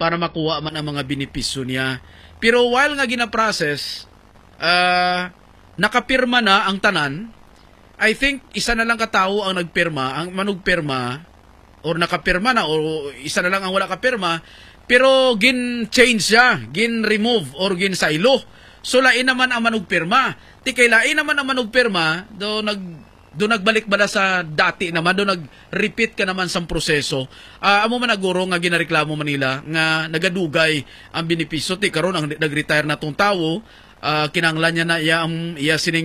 para makuha man ang mga benepisyo niya. Pero while nga gina-process, nakapirma na ang tanan. I think isa na lang katao ang nagpirma, ang manugpirma, or nakapirma na, o isa na lang ang wala kapirma, pero gin-change siya, gin-remove, or gin-silo. So, lain naman ang manugpirma. Ti kay lain naman ang manugpirma, do nagbalik bala sa dati naman, do nag-repeat ka naman sa proseso. Amo man naguro nga ginareklamo Manila, nga nagadugay ang benepisyo. Ti karon ang nag-retire na tong tawo, kinanglan niya na iya sining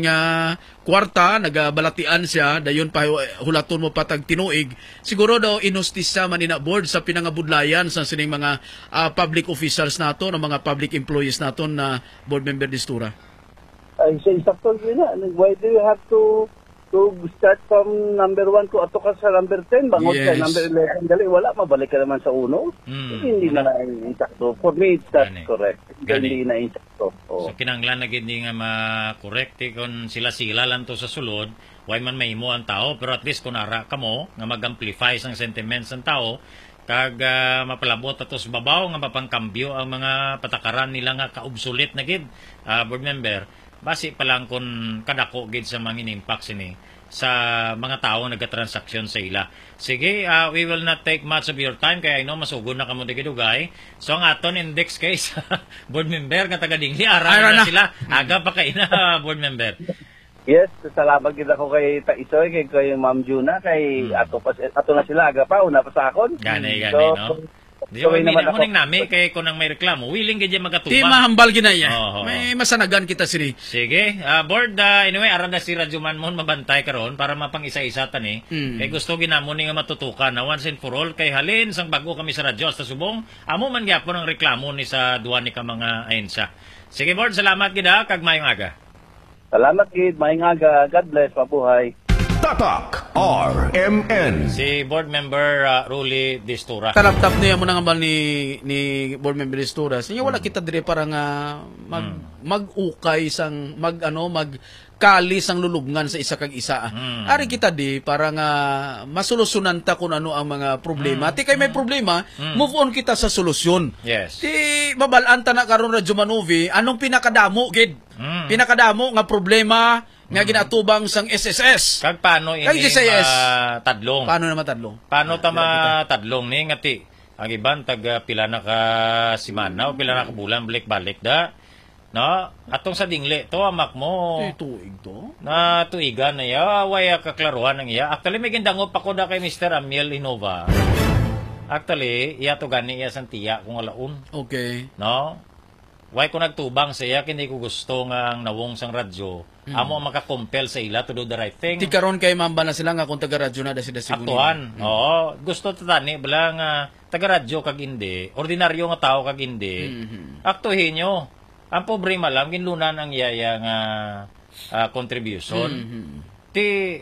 kwarta, nagabalatian siya, dayon pa hulaton mo patag tinuig. Siguro daw inustisya manina board sa pinangabudlayan sa sining mga public officials nato, ng mga public employees nato na board member distura. Ay, sakto yun na. Why do you have to start from number 1 ko ato ka sa number 10? Bangot ka number 11. Dali, wala. Mabalik ka naman sa uno. Hindi na insakto. For me, that's correct. Hindi na insakto. So, kinanglan na hindi nga ma-correct. Kung sila-sila lang to sa sulod, why man may imo ang tao. Pero at least kung ara ka mo, nga mag-amplify sang sentiments ng tao, kag mapalabot atos babaw nga mapangkambyo ang mga patakaran nila nga ka-obsolete na gid, board member. Basi pa lang kung kadako gid sa mga impact sini sa mga tao nagka-transaksyon sa ila. Sige, we will not take much of your time kaya I know masugod na kamo digidugay. So ang aton index kay sa board member nga taga Dingli ara na sila. Aga pa kay na board member. Yes, salamat gid ako kay Taisoy, kay Ma'am Juna, kay ato na sila aga pa una pa sa akon. Gani so, no. Di so, naman nami kay kunang may reklamo, willing gid magatuba. Di mahambal ginaya. May masanagan kita sini. Sige, board anyway aran na si Radyo Manmon mabantay karon para mapang-isa-isa tani. Kay gusto ginamon ni nga matutukan na once and for all kay halin sang bago kami sa radyo hasta subong, amo man gyapon ang reklamo ni sa duwa ni ka mga ahensya. Sige board, salamat gid kag mayong aga. Salamat gid, mayong aga. God bless, mabuhay. Tatak RMN. Si board member Ruli Distura. Tarap-tap niya mo na nga ni board member Distura. Sinya wala kita dire para nga mag-ukay sang magkali sang lulubngan sa isa kag isa. Ari kita di para nga masolusyunan ta kung ano ang mga problema. Ti kay may problema, move on kita sa solusyon. Yes. Ti babalaan ta na karon Radyo Manovi, anong pinakadamo gid? Pinakadamo nga problema nga ginatubang sang SSS. Kag paano ini tadlong? Paano na matadlong? Paano ta matadlong ni ngati? Ang iban tag pila na ka simana o pila na ka bulan balik-balik da. No? Atong sa Dingli to amak mo. Tuig to. Na tuigan na ya, waya kaklaruhan ng iya. Actually may gindangop ako da kay Mr. Amiel Innova. Actually, iya to gani iya sang tiya kung alaun. Okay. No? Why ko nagtubang sa iya, hindi ko gusto nga ang nawong sang radyo. Amo makakompel sa ila to do the right thing. Ti karon kay mamba na sila nga kung taga-radyo na da sila siguro. Aktuan. Oo. Gusto tani bala nga taga-radyo kag hindi, ordinaryo nga tao kag hindi. Aktuhin nyo. Ang problema lang, ginlunan ang iyaya nga contribution. Ti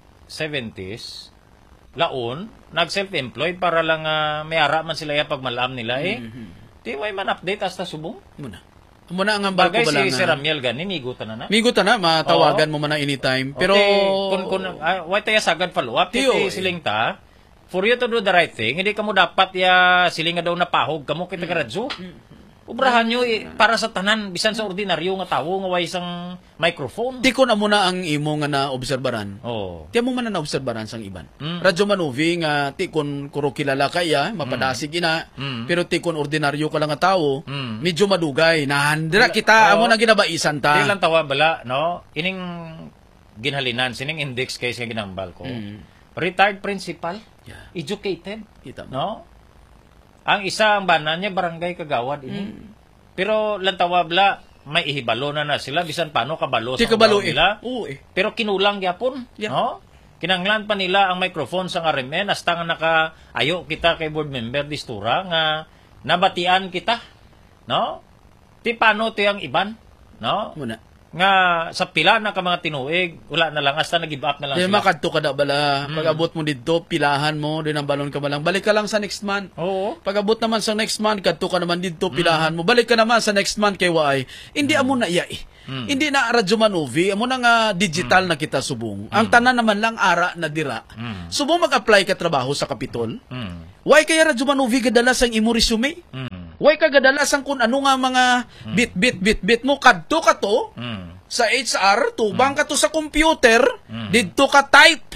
70s, laon, nag-self-employed para lang may ara man sila pag malam nila Ti way man update hasta subong. Muna ang ambal ko bala si Sir Amiel gani migutan na. Migutan na matawagan mo man na anytime. Pero kun why tayo sagad follow up ti siling ta. For you to do the right thing, hindi kamo dapat siling nga daw napahog kamo kay taga-radyo. Ubrahan nyo para sa tanan bisan sa ordinaryo nga tawo nga way isang microphone. Di ko na muna ang imo nga naobserbaran. Ti mo man na naobserbaran sang iban. Radyo Manovi nga ti kon kuro kilala kaya mapadasig ina pero ti kon ordinaryo ka lang nga tawo medyo madugay nahandra kita amo na ginabaisan ta. Di lang tawa bala no ining ginhalinan sining index case nga ginambal ko. Retired principal, educated, no? Ang isa ang bana niya barangay kagawad ini. Pero lantawa bla may ihibalo na sila bisan paano kabalo sa nila. Pero kinulang gyapon, no? Kinanglan pa nila ang microphone sa RMN hasta nga nakaayo kita kay board member Distura nga nabatian kita, no? Ti paano ti ang iban, no? Nga sa pila na ka mga tinuig, wala na lang hasta nag-give up na lang sila. Makadto ka da bala. Pag-abot mo dito, pilahan mo, din ang balon ka malang. Balik ka lang sa next month. Pag-abot naman sa next month, kadto ka naman dito, pilahan mo. Balik ka naman sa next month kay waay. Hindi amo na iya Hindi na Radyo Manovi, amo na nga digital na kita subong. Ang tanan naman lang ara na dira. Subong mag-apply ka trabaho sa Kapitol. Why kaya Radyo Manovi kadala sang imo resume? Way ka gadalasan kung ano nga mga bit mo kadto ka to sa HR, tubang ka to sa computer, didto ka type.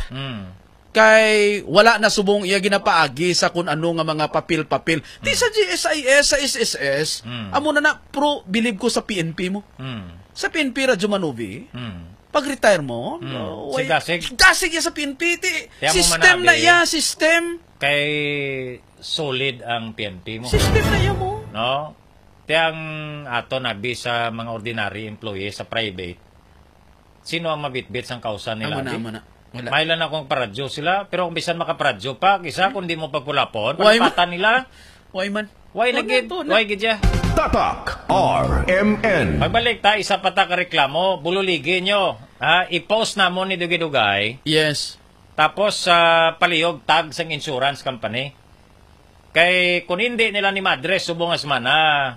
Kay wala na subong iya ginapaagi sa kung ano nga mga papel-papel. Di sa GSIS, sa SSS, amo na pro, believe ko sa PNP mo. Sa PNP, Radyo Manovi, pag-retire mo, gasig ya sa PNP. System na iya, system. Kay solid ang PNP mo. System na iya mo. No? Tiyang ato nabi sa mga ordinary employee sa private, sino ang mabitbit sang kausa nila? Ama. Mailan akong paradyo sila, pero kung bisan makaparadyo pa, kisa kung di mo pagpulapon, panapatan nila. Why man? Why nagid? Why gidya? Tatak RMN. Pagbalik ta, isa pa ta ka reklamo, bululigi nyo. I-post na mo ni Dugay-Dugay. Yes. Tapos palihog tag sang insurance company. Kay kung hindi nila ni madres subong as mana,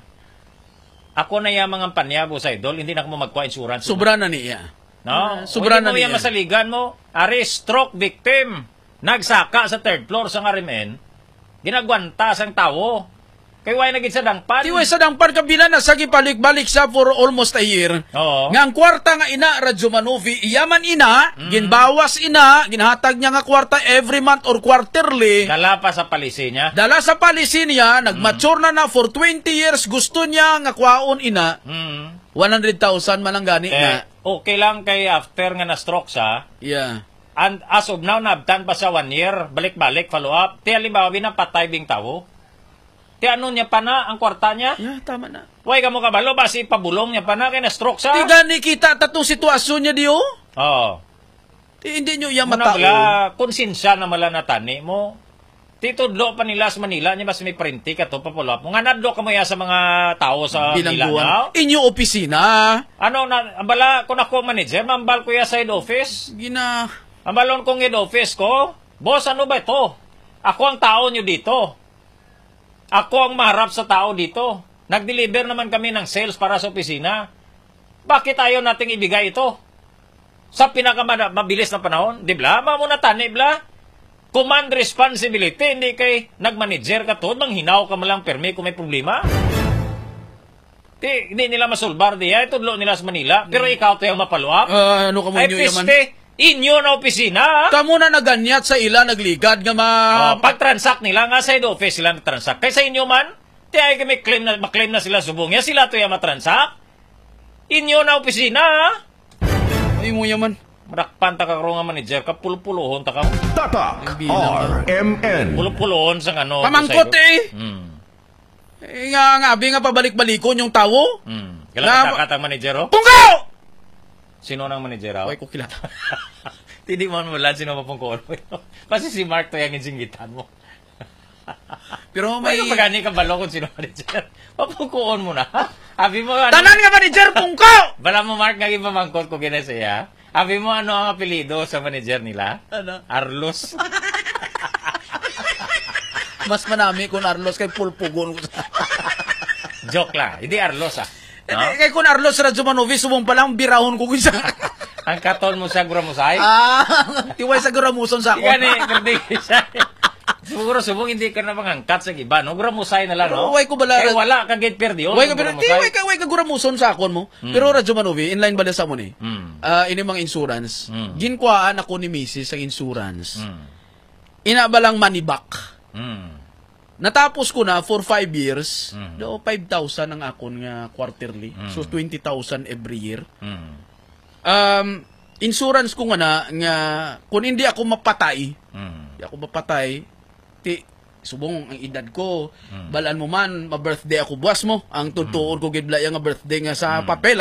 ako na yung mga panyabo sa idol, hindi na ako magkuha insurance. Sobra na niya. No? Sobra na niya. Masaligan mo, ari stroke victim, nagsaka sa third floor sa RMN, ginagwanta sang tawo. Kay way nagid sa dangpan. Di way sa dangpan kabila na sagi balik-balik sa for almost a year. Oo. Nga ang kwarta nga ina Radyo Manovi, iyaman ina, ginbawas ina, ginhatag niya nga kwarta every month or quarterly. Dala pa sa palisi niya. Dala sa palisi niya, nagmature na for 20 years, gusto niya nga kwaon ina. 100,000 man ang gani na. Okay lang kay after nga na-stroke siya. Yeah. And as of now, nabtan pa sa 1 year, balik-balik, follow-up. Ti halimbawa, pinapatay bing tawo. Ti ano niya pa na, ang kwarta niya? Yeah, tama na. Way ka mo kabalo, basi pabulong niya pa na, kaya na-stroke siya. Di gani kita tatong sitwasyon niya diyo? Oo. Ti hindi nyo yung Muna matao. wala, konsensya na mala natani mo. Ti tudlo pa nila sa Manila, niya basi may printi ka to, papulap. Nga nadlo ka mo ya sa mga tao sa Manila niya. Inyo opisina. Ano, ambala, kung ako manager, mambal ko ya sa head office. Ambalon kong head office ko, boss, ano ba ito? Ako ang tao nyo dito. Ako ang maharap sa tao dito. Nag-deliver naman kami ng sales para sa opisina. Bakit ayaw nating ibigay ito? Sa pinakamabilis na panahon, di ba? Mamuna tani, bla? Command responsibility, hindi kay nag-manager ka to, manghinaw ka malang permi kung may problema. Hindi nila masulbar diya, itudlo nila sa Manila, pero ikaw tayo mapaluap. Ano ka mo nyo yaman? Inyo na opisina. Kamu na naganyat sa ila, nagligad nga pag-transact nila nga sa head office sila na-transact. Kaysa inyo man, tiay kami maklaim na sila subong. Sila to yung matransact. Inyo na opisina. Ay mo yaman. Marakpan ta ka nga manager ka, pulupuluhon ta ka. Tatak RMN. Pulupuluhon sa ano. Pamangkot nga abi nga pabalik-balikon yung tawo. Kailangan kakatang manager o? Pungkaw! Sino nang manager? Huwag ko kilala. Hindi mo naman sino mapungkuhan mo. Kasi si Mark to yung insinggitan mo. Pero may... May pagani ka balo kung sino manager. Mapungkuhan mo na. Abi mo ano... Tanan nga manager, pungkaw! Bala mo Mark, naging pamangkot ko ginasaya. Abi mo ano ang apelido sa manager nila? Ano? Arlos. Mas manami kung Arlos kay pulpugon. Joke lang. Hindi Arlos No? Kay kung Arlos Radyo Manovi, subong pa lang birahon ko kisa. Ang katon mo sa guramusay? Tiway sa guramuson sa ako. Gani, siya. Siguro subong hindi ka na mangangkat sa iba, no? Guramusay na lang, no? Way ko bala. Kaya wala ka get perdi. Way ka guramuson sa akon mo. Pero Radyo Manovi, inline bala sa mo ni. Ini mga insurance. Ginkuhaan ako ni Mrs. ang insurance. Ina ba lang manibak? Natapos ko na for 5 years. 5,000 ang akon nga quarterly. So 20,000 every year. Insurance ko nga kung hindi ako mapatay, subong ang edad ko, balaan mo man, ma-birthday ako buwas mo, ang tutuon ko gidlaya nga birthday nga sa papel,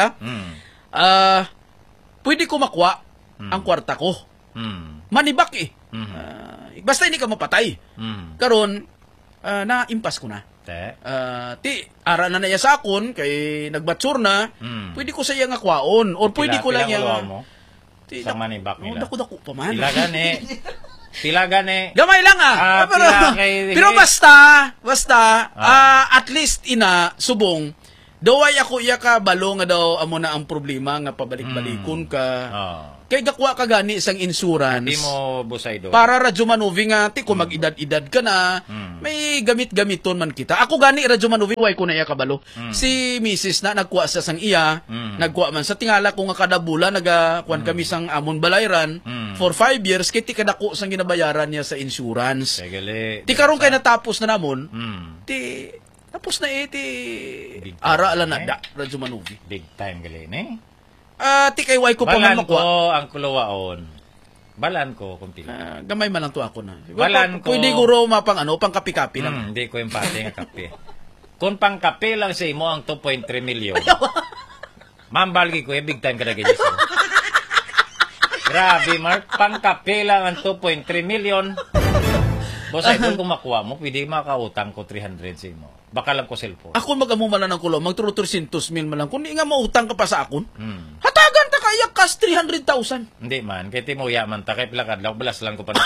pwede ko makuha ang kwarta ko. Manibak basta hindi ka mapatay. Karon, na-impas ko na. Ara na niya sa akon, kay nagbatsur na, pwede ko sa iya nga kwaon, or pwede ko lang yung... Sa manibak nila. Dako-dako pa man. Pila gani. Gamay lang pero basta, at least subong, Daway ako iya ka balo nga daw amo na ang problema nga pabalik-balikon ka. Kay gakwa ka gani isang insurance. Hindi mo busay do. Para radyo manuvi nga ti kung mag-idad-idad ka na, may gamit-gamiton man kita. Ako gani radyo manuvi way ko na iya kabalo. Si Mrs. na nagkuha sa sang iya, nagkuha man sa tingala ko nga kada bulan nagakuan kami sang amon balayran for 5 years kay ti kadako sang ginabayaran niya sa insurance. Segali. Ti karon kay natapos na namon. Ti tapos na ti ara ala na da radyo manuvi. Big time gali ni. Ti kay way ko pa Balan makuha. ko ang kuluwaon. Balan ko kung pila. Gamay man lang to ako na. Balan ko. Pwede guro mapang ano, pang kapi-kapi lang. Hindi ko yung pati nga kape. Kung pang kape lang sa imo ang 2.3 million. Mambalgi ko big time ka na ganyan siya. Grabe, Mark. Pang kape lang ang 2.3 million. Boss, idol kung makuha mo, pwede makautang ko 300 sa imo. Baka lang ko cellphone. Ako mag-amo man lang ng kulo, mag-300,000 man lang. Kung di nga mautang ka pa sa akon, hatagan ta kaya kas 300,000. Hindi man, kaya ti mo yaman ta, kaya pilakad lang, balas lang ko pa na.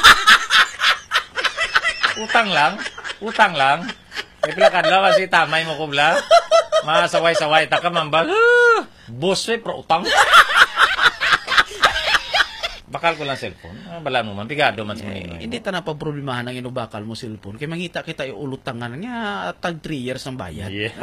Utang lang. Kaya pilakad lang, kasi tamay mo kubla. Masaway-saway, ta ka mambal. Boss, pro utang. Bakal ko lang cellphone. Balaan mo man, pigado man sa manino. Hindi ta na problemahan ang inubakal mo cellphone. Kaya mangita kita yung ulutangan nga tag 3 years ang bayad. Yeah.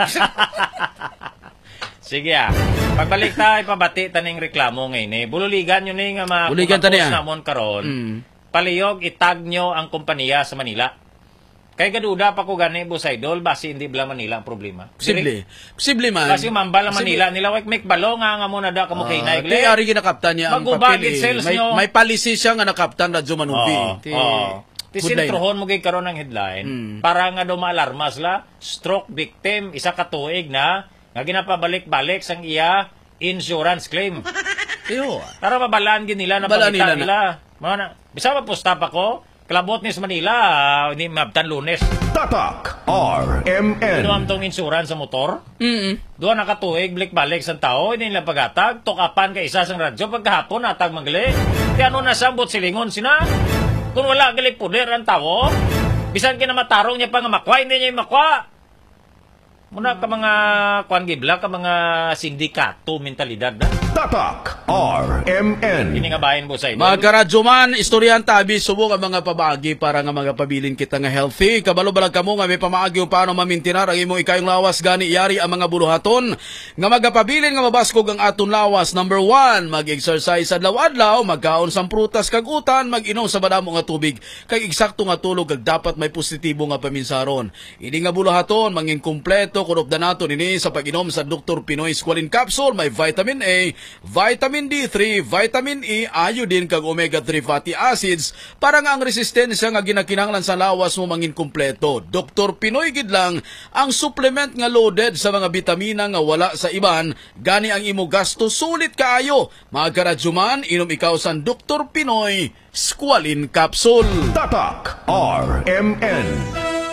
Sige pagbalik tayo, pabati taning reklamo ngayon. Bululigan yun nga mga namon karon. Paliyog, itag nyo ang kumpanya sa Manila. Kaya gaduda pa ko gani, Boss Idol, basi hindi bala Manila ang problema. Posible man. Kasi mambala Manila, nila wek balo nga muna da kamo kay Naigle. Ari ginakaptan niya ang papel. May policy siya nga nakaptan radyo manubi. Ti sintrohon mo gay karon ang headline para nga do maalarma sila, stroke victim, isa ka tuig na nga ginapabalik-balik sang iya insurance claim. Para mabalaan gid nila na pagita nila. Bisa mapusta pa ko. Klabot ni sa Manila, hindi mabtan Lunes. Tatak RMN. Doon tong insurance sa motor. Doon nakatuig, balik-balik sa tao, hindi nila pagatag, tokapan ka isa sang radyo, pagkahapon, atag magali. Kaya ano nasambot silingon sina? Kung wala gali puder ang tao, bisan kinamatarong niya pa nga makwa, hindi niya yung makwa. Muna ka mga kuan gibla, ka mga sindikato mentalidad na. Tatak RMN. Ini nga bahin, Boss Idol. Mga karadyo man, istoryan tabi, subok ang mga pabagi para nga mga pabilin kita nga healthy. Kabalo-balag ka mo nga may pamaagi kung paano mamintinar ang imong ikayong lawas gani iyari ang mga buluhaton. Nga magapabilin nga mabaskog ang aton lawas. Number 1, mag-exercise adlaw-adlaw, magkaon sang prutas kag utan, mag-inom sa badamo nga tubig, kag eksakto nga tulog kag dapat may positibo nga paminsaron. Ini nga buluhaton, mangin kumpleto kunop na nato nini sa pag-inom sa Dr. Pinoy Squalene Capsule. May vitamin A, vitamin D3, vitamin E, iodine kag omega-3 fatty acids para nga ang resistensya nga ginakinahanglan sa lawas mo mangin kumpleto. Dr. Pinoy gid lang ang supplement nga loaded sa mga bitamina nga wala sa iban, gani ang imo gasto sulit kaayo. Mga karadyoman, inom ikaw sa Dr. Pinoy Squalene Capsule. Tatak RMN.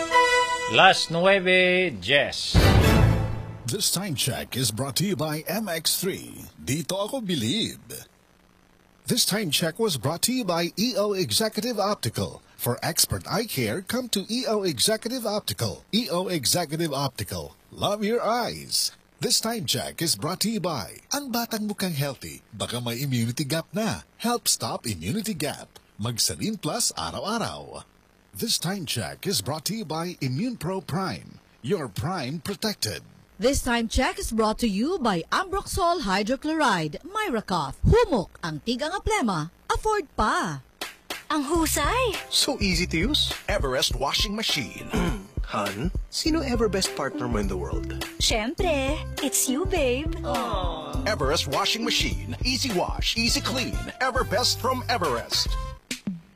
Las 9, Jess. This time check is brought to you by MX3. Dito ako believe. This time check was brought to you by EO Executive Optical. For expert eye care, come to EO Executive Optical. EO Executive Optical. Love your eyes. This time check is brought to you by ang batang mukhang healthy, baka may immunity gap na. Help stop immunity gap. Magsalin Plus araw-araw. This time check is brought to you by Immune Pro Prime. Your prime protected. This time check is brought to you by Ambroxol Hydrochloride, Myracough. Humok ang tigang aplema, afford pa. Ang husay! So easy to use. Everest washing machine. Han, sino ever best partner mo in the world? Siyempre, it's you, babe. Everest washing machine. Easy wash, easy clean. Ever best from Everest.